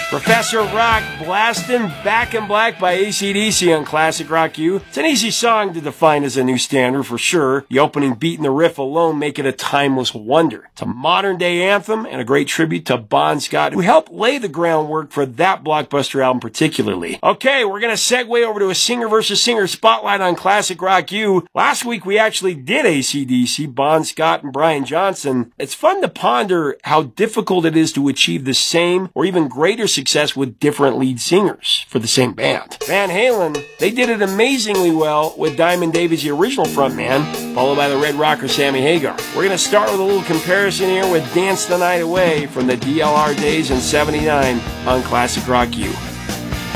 Professor Rock blasting Back in Black by AC/DC on Classic Rock U. It's an easy song to define as a new standard for sure. The opening beat and the riff alone make it a timeless wonder. It's a modern day anthem and a great tribute to Bon Scott, who helped lay the groundwork for that blockbuster album particularly. Okay, we're going to segue over to a singer versus singer spotlight on Classic Rock U. Last week we actually did AC/DC, Bon Scott and Brian Johnson. It's fun to ponder how difficult it is to achieve the same or even greater success with different lead singers for the same band. Van Halen, they did it amazingly well with Diamond Davis, the original frontman, followed by the Red Rocker Sammy Hagar. We're going to start with a little comparison here with Dance the Night Away from the DLR days in '79 on Classic Rock U.